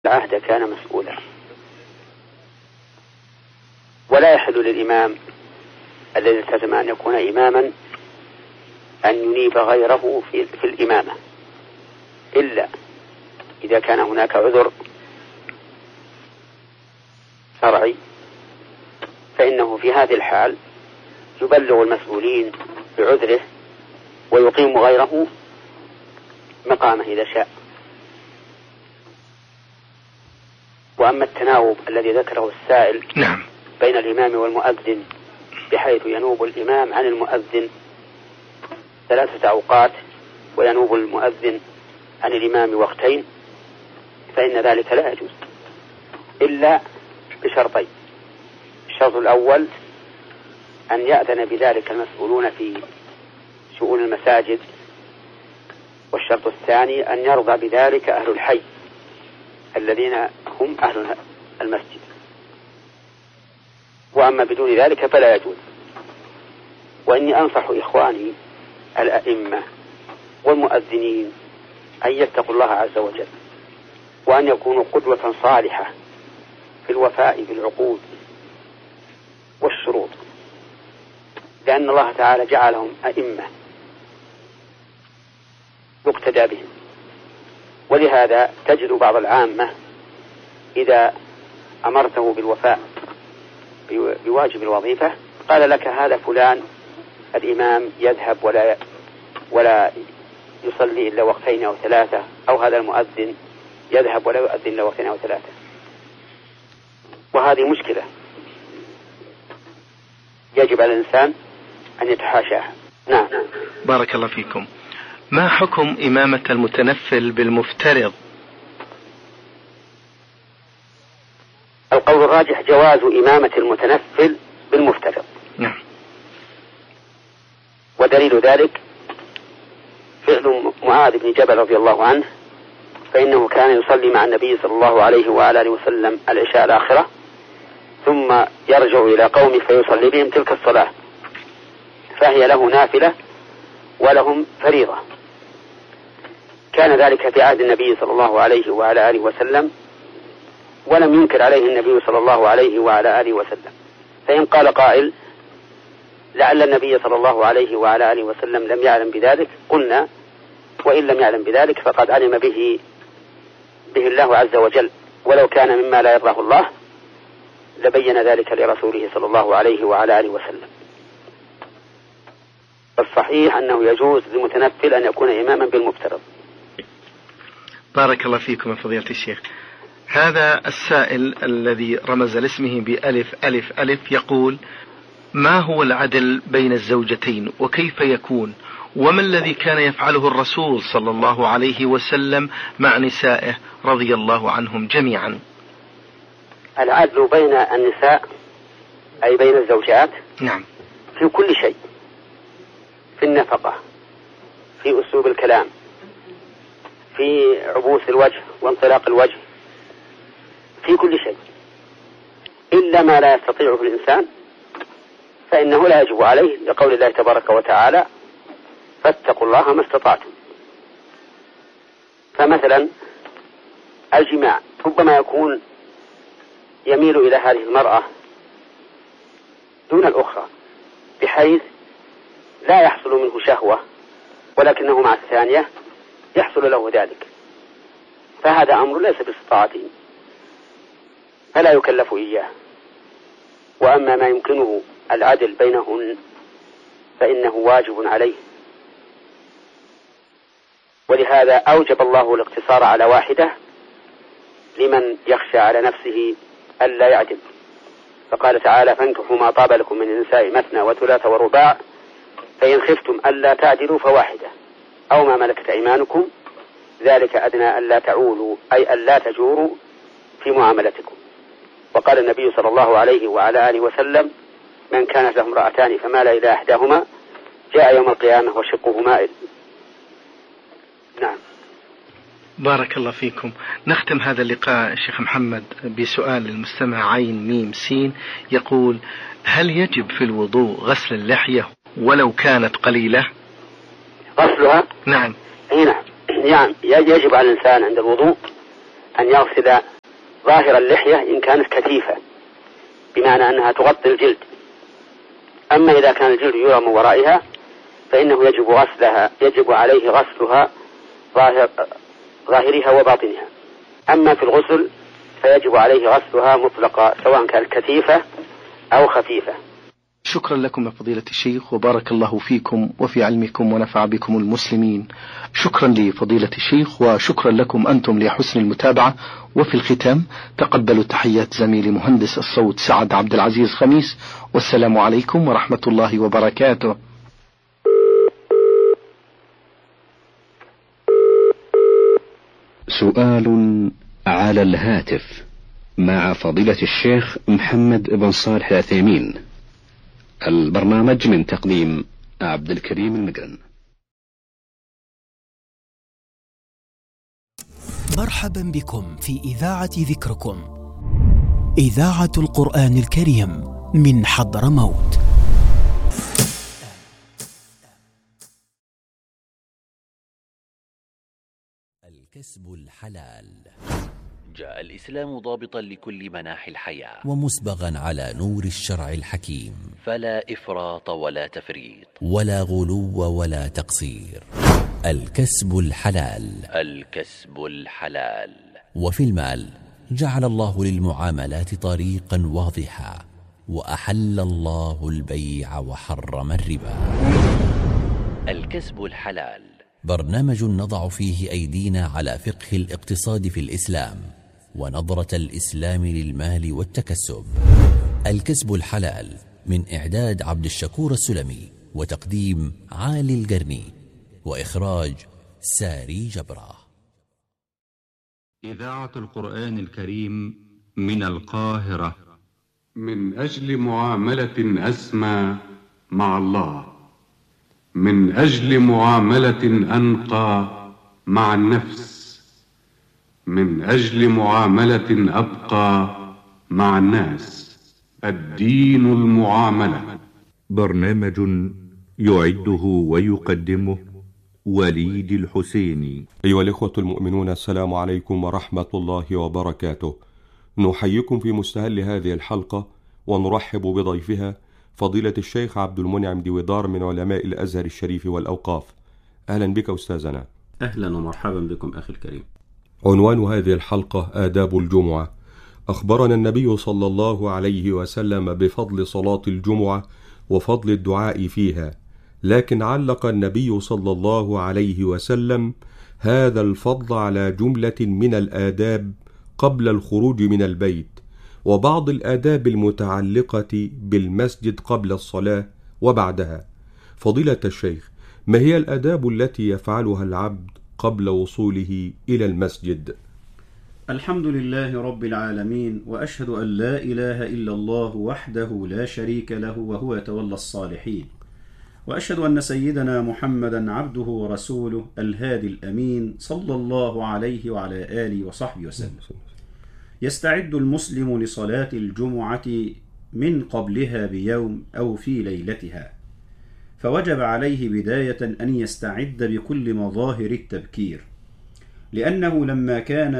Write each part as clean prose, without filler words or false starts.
العهد كان مسؤولا، ولا يحل للإمام الذي التزم أن يكون إماما أن ينيب غيره في الإمامة، إلا إذا كان هناك عذر شرعي، فإنه في هذه الحال يبلغ المسؤولين بعذره ويقيم غيره مقامه إذا شاء. وأما التناوب الذي ذكره السائل بين الإمام والمؤذن بحيث ينوب الإمام عن المؤذن 3 أوقات وينوب المؤذن عن الإمام وقتين، فإن ذلك لا يجوز إلا بشرطين. الشرط الأول أن يأذن بذلك المسؤولون في شؤون المساجد، والشرط الثاني أن يرضى بذلك أهل الحي الذين هم أهل المسجد. وأما بدون ذلك فلا يجوز. وإني أنصح إخواني الأئمة والمؤذنين أن يتقوا الله عز وجل، وأن يكونوا قدوة صالحة في الوفاء بالعقود والشروط، لأن الله تعالى جعلهم أئمة يقتدى بهم. ولهذا تجد بعض العامة إذا أمرته بالوفاء بواجب الوظيفة قال لك هذا فلان الإمام يذهب ولا يصلي إلا وقتين أو 3، أو هذا المؤذن يذهب ولا يؤذن إلا وقتين أو 3، وهذه مشكلة يجب على الإنسان أن يتحاشاها. نعم. بارك الله فيكم. ما حكم إمامة المتنفل بالمفترض؟ القول الراجح جواز إمامة المتنفل بالمفترض. نعم. ودليل ذلك فعل معاذ بن جبل رضي الله عنه، فإنه كان يصلي مع النبي صلى الله عليه وعلى آله وسلم العشاء الآخرة، ثم يرجع إلى قومه فيصلي بهم تلك الصلاة، فهي له نافلة ولهم فريضة. كان ذلك في عهد النبي صلى الله عليه وعلى آله وسلم، ولم ينكر عليه النبي صلى الله عليه وعلى آله وسلم. فإن قال قائل لعل النبي صلى الله عليه وعلى آله وسلم لم يعلم بذلك، قلنا وإن لم يعلم بذلك فقد علم به الله عز وجل، ولو كان مما لا يرضاه الله لبين ذلك لرسوله صلى الله عليه وعلى آله وسلم. الصحيح أنه يجوز للمتنفل أن يكون إماما بالمفترض. بارك الله فيكم يا فضيلة الشيخ. هذا السائل الذي رمز لاسمه بألف ألف ألف يقول: ما هو العدل بين الزوجتين وكيف يكون، وما الذي كان يفعله الرسول صلى الله عليه وسلم مع نسائه رضي الله عنهم جميعا؟ العدل بين النساء أي بين الزوجات. نعم. في كل شيء، في النفقة، في أسلوب الكلام، في عبوس الوجه وانطلاق الوجه، في كل شيء، إلا ما لا يستطيعه الإنسان فإنه لا يجب عليه، لقول الله تبارك وتعالى: فاتقوا الله ما استطعتم. فمثلا الجماع ربما يكون يميل إلى هذه المرأة دون الأخرى بحيث لا يحصل منه شهوة، ولكنه مع الثانية يحصل له ذلك، فهذا أمر ليس باستطاعته فلا يكلف إياه. وأما ما يمكنه العدل بينهن فإنه واجب عليه، ولهذا أوجب الله الاقتصار على واحدة لمن يخشى على نفسه ألا يعدل، فقال تعالى: فانكحوا ما طاب لكم من النساء مثنى وثلاث ورباع فإن خفتم ألا تعدلوا فواحدة أو ما ملكت أيمانكم ذلك أدنى ألا تعولوا، أي ألا تجوروا في معاملتكم. وقال النبي صلى الله عليه وعلى آله وسلم: من كانت له امرأتان فمال إلى إحداهما جاء يوم القيامة وشقه مائل. نعم. بارك الله فيكم. نختم هذا اللقاء شيخ محمد بسؤال المستمع عين ميم سين يقول: هل يجب في الوضوء غسل اللحية ولو كانت قليلة؟ غسلها؟ نعم. نعم. يعني يجب على الإنسان عند الوضوء أن يغسل ظاهر اللحية إن كانت كثيفة، بمعنى أنها تغطي الجلد. أما إذا كان الجلد يرى من ورائها فإنه يجب عليه غسلها ظاهرها وباطنها. أما في الغسل فيجب عليه غسلها مطلقا سواء كانت كثيفة أو خفيفة. شكرا لكم يا فضيلة الشيخ، وبارك الله فيكم وفي علمكم ونفع بكم المسلمين. شكرا لفضيلة الشيخ، وشكرا لكم أنتم لحسن المتابعة. وفي الختام تقبلوا تحيات زميلي مهندس الصوت سعد عبد العزيز خميس، والسلام عليكم ورحمة الله وبركاته. سؤال على الهاتف مع فضيلة الشيخ محمد بن صالح العثيمين. البرنامج من تقديم عبد الكريم المقرن. مرحبا بكم في إذاعة ذكركم، إذاعة القرآن الكريم من حضرموت. الكسب الحلال. جاء الإسلام ضابطا لكل مناحي الحياة ومسبغا على نور الشرع الحكيم، فلا إفراط ولا تفريط ولا غلو ولا تقصير. الكسب الحلال. الكسب الحلال. وفي المال جعل الله للمعاملات طريقا واضحا، وأحل الله البيع وحرم الربا. الكسب الحلال برنامج نضع فيه أيدينا على فقه الاقتصاد في الإسلام ونظرة الإسلام للمال والتكسب. الكسب الحلال من إعداد عبد الشكور السلمي، وتقديم عالي القرني، وإخراج ساري جبرة. إذاعة القرآن الكريم من القاهرة. من أجل معاملة أسمى مع الله، من أجل معاملة أنقى مع النفس، من أجل معاملة أبقى مع الناس. الدين المعاملة. برنامج يعده ويقدمه وليد الحسيني. أيها الإخوة المؤمنون، السلام عليكم ورحمة الله وبركاته. نحييكم في مستهل هذه الحلقة ونرحب بضيفها فضيلة الشيخ عبد المنعم دويدار من علماء الأزهر الشريف والأوقاف. أهلا بك أستاذنا. أهلا ومرحبا بكم أخي الكريم. عنوان هذه الحلقة آداب الجمعة. أخبرنا النبي صلى الله عليه وسلم بفضل صلاة الجمعة وفضل الدعاء فيها، لكن علق النبي صلى الله عليه وسلم هذا الفضل على جملة من الآداب قبل الخروج من البيت، وبعض الآداب المتعلقة بالمسجد قبل الصلاة وبعدها. فضيلة الشيخ، ما هي الآداب التي يفعلها العبد قبل وصوله إلى المسجد؟ الحمد لله رب العالمين، وأشهد أن لا إله إلا الله وحده لا شريك له وهو يتولى الصالحين، وأشهد أن سيدنا محمدا عبده ورسوله الهادي الأمين صلى الله عليه وعلى آله وصحبه وسلم. يستعد المسلم لصلاة الجمعة من قبلها بيوم أو في ليلتها، فوجب عليه بداية أن يستعد بكل مظاهر التبكير، لأنه لما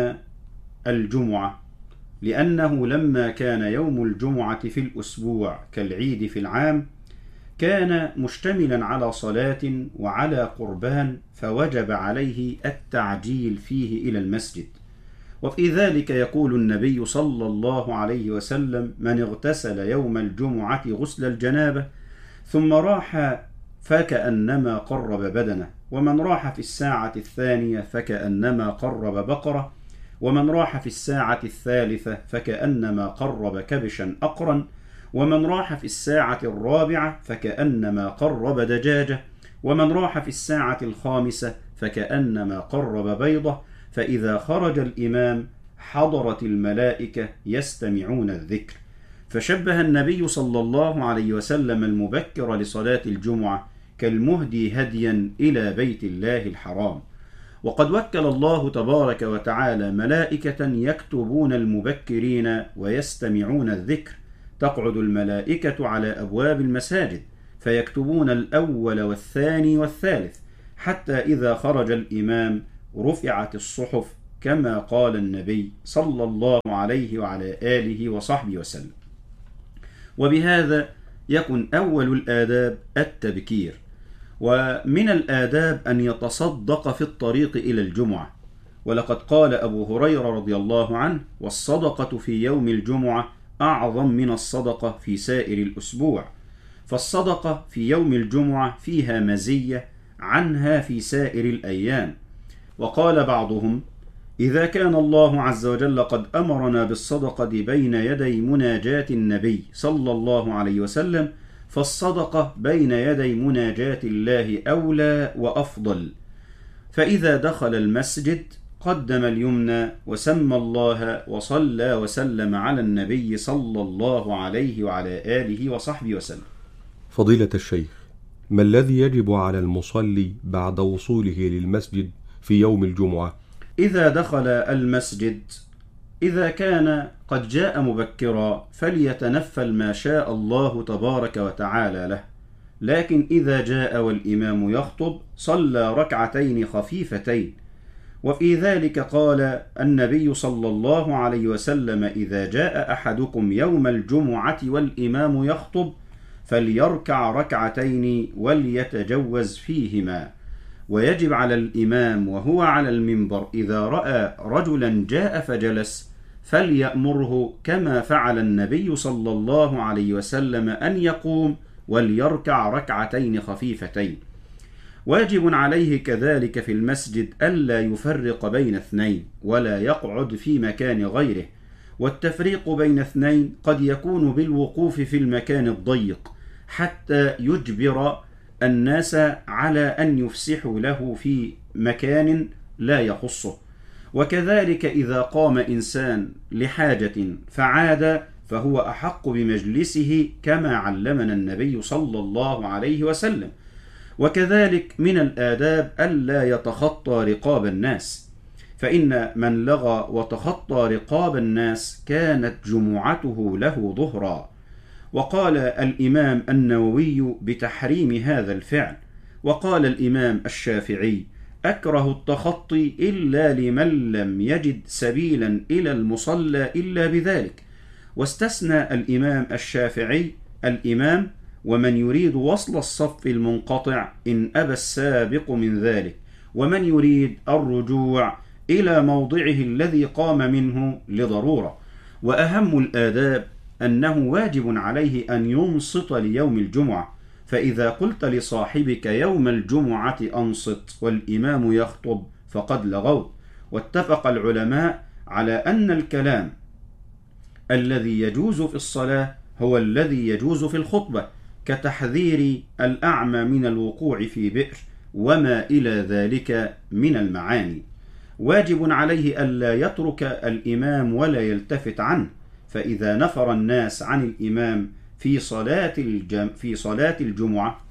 كان يوم الجمعة في الأسبوع كالعيد في العام، كان مشتملا على صلاة وعلى قربان، فوجب عليه التعجيل فيه إلى المسجد. وفي ذلك يقول النبي صلى الله عليه وسلم: من اغتسل يوم الجمعة غسل الجنابة ثم راح فكأنما قرب بدنه، ومن راح في الساعة الثانية فكأنما قرب بقرة، ومن راح في الساعة الثالثة فكأنما قرب كبشا أقرا، ومن راح في الساعة الرابعة فكأنما قرب دجاجة، ومن راح في الساعة الخامسة فكأنما قرب بيضة. فإذا خرج الإمام حضرت الملائكة يستمعون الذكر. فشبه النبي صلى الله عليه وسلم المبكر لصلاة الجمعة كالمهدي هديا إلى بيت الله الحرام. وقد وكل الله تبارك وتعالى ملائكة يكتبون المبكرين ويستمعون الذكر. تقعد الملائكة على أبواب المساجد فيكتبون الأول والثاني والثالث، حتى إذا خرج الإمام رفعت الصحف كما قال النبي صلى الله عليه وعلى آله وصحبه وسلم. وبهذا يكون أول الآداب التبكير. ومن الآداب أن يتصدق في الطريق إلى الجمعة، ولقد قال أبو هريرة رضي الله عنه: والصدقة في يوم الجمعة أعظم من الصدقة في سائر الأسبوع. فالصدقة في يوم الجمعة فيها مزية عنها في سائر الأيام. وقال بعضهم: إذا كان الله عز وجل قد أمرنا بالصدقة بين يدي مناجاة النبي صلى الله عليه وسلم، فالصدقة بين يدي مناجاة الله أولى وأفضل. فإذا دخل المسجد قدم اليمنى وسمى الله وصلى وسلم على النبي صلى الله عليه وعلى آله وصحبه وسلم. فضيلة الشيخ، ما الذي يجب على المصلي بعد وصوله للمسجد في يوم الجمعة؟ إذا دخل المسجد، إذا كان قد جاء مبكرا فليتنفل ما شاء الله تبارك وتعالى له، لكن إذا جاء والإمام يخطب صلى ركعتين خفيفتين. وفي ذلك قال النبي صلى الله عليه وسلم: إذا جاء أحدكم يوم الجمعة والإمام يخطب فليركع ركعتين وليتجوز فيهما. ويجب على الإمام وهو على المنبر إذا رأى رجلا جاء فجلس فليأمره كما فعل النبي صلى الله عليه وسلم أن يقوم وليركع ركعتين خفيفتين. واجب عليه كذلك في المسجد ألا يفرق بين اثنين ولا يقعد في مكان غيره. والتفريق بين اثنين قد يكون بالوقوف في المكان الضيق حتى يجبر الناس على أن يفسحوا له في مكان لا يخصه. وكذلك إذا قام إنسان لحاجة فعاد فهو أحق بمجلسه كما علمنا النبي صلى الله عليه وسلم. وكذلك من الآداب ألا يتخطى رقاب الناس، فإن من لغى وتخطى رقاب الناس كانت جمعته له ظهرا. وقال الإمام النووي بتحريم هذا الفعل. وقال الإمام الشافعي: أكره التخطي إلا لمن لم يجد سبيلا إلى المصلى إلا بذلك. واستثنى الإمام الشافعي الإمام ومن يريد وصل الصف المنقطع إن أبى السابق من ذلك، ومن يريد الرجوع إلى موضعه الذي قام منه لضرورة. وأهم الآداب أنه واجب عليه أن ينصت ليوم الجمعة، فإذا قلت لصاحبك يوم الجمعة أنصت والإمام يخطب فقد لغوت. واتفق العلماء على أن الكلام الذي يجوز في الصلاة هو الذي يجوز في الخطبة، كتحذير الأعمى من الوقوع في بئر وما إلى ذلك من المعاني. واجب عليه ألا يترك الإمام ولا يلتفت عنه، فإذا نفر الناس عن الإمام في صلاة الجمعة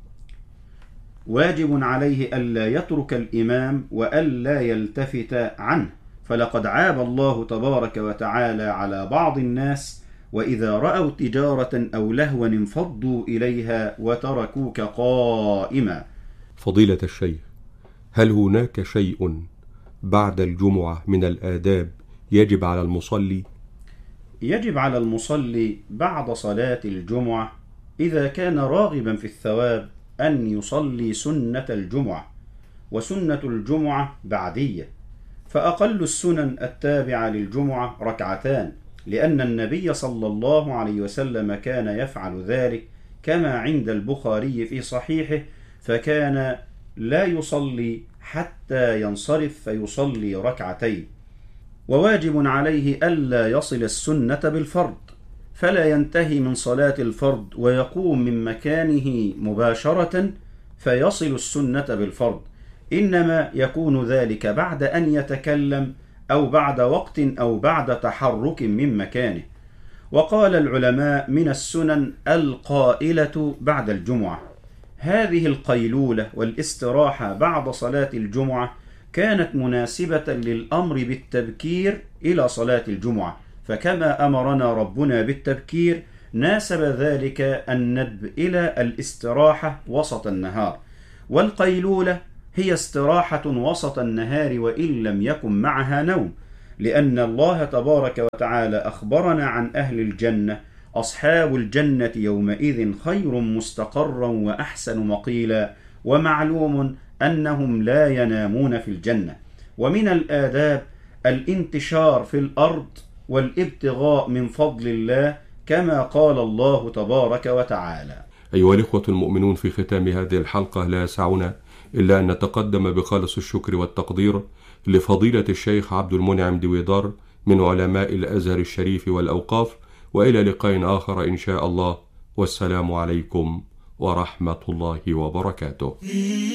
واجب عليه ألا يترك الإمام وألا يلتفت عنه. فلقد عاب الله تبارك وتعالى على بعض الناس: وإذا رأوا تجارة أو لهوا انفضوا إليها وتركوك قائما. فضيلة الشيخ، هل هناك شيء بعد الجمعة من الآداب يجب على المصلي؟ يجب على المصلي بعد صلاة الجمعة إذا كان راغبا في الثواب أن يصلي سنة الجمعة، وسنة الجمعة بعدية، فأقل السنن التابعة للجمعة ركعتان، لأن النبي صلى الله عليه وسلم كان يفعل ذلك كما عند البخاري في صحيحه، فكان لا يصلي حتى ينصرف فيصلي ركعتين. وواجب عليه ألا يصل السنة بالفرض، فلا ينتهي من صلاة الفرض ويقوم من مكانه مباشرة فيصل السنة بالفرض، إنما يكون ذلك بعد أن يتكلم أو بعد وقت أو بعد تحرك من مكانه. وقال العلماء من السنن القائلة بعد الجمعة. هذه القيلولة والاستراحة بعد صلاة الجمعة كانت مناسبة للأمر بالتبكير إلى صلاة الجمعة، فكما أمرنا ربنا بالتبكير ناسب ذلك الندب إلى الاستراحة وسط النهار. والقيلولة هي استراحة وسط النهار وإن لم يكن معها نوم، لأن الله تبارك وتعالى أخبرنا عن أهل الجنة: أصحاب الجنة يومئذ خير مستقرا وأحسن مقيلا، ومعلوم أنهم لا ينامون في الجنة. ومن الآداب الانتشار في الأرض والابتغاء من فضل الله، كما قال الله تبارك وتعالى: أيها الإخوة المؤمنون، في ختام هذه الحلقة لا يسعنا إلا أن نتقدم بخالص الشكر والتقدير لفضيلة الشيخ عبد المنعم دويدار من علماء الأزهر الشريف والأوقاف، وإلى لقاء آخر إن شاء الله، والسلام عليكم ورحمة الله وبركاته.